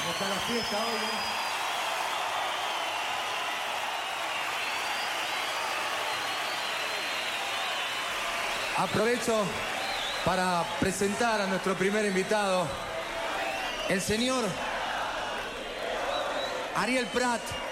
Está la fiesta hoy, ¿no? Aprovecho para presentar a nuestro primer invitado, el señor Ariel Prat.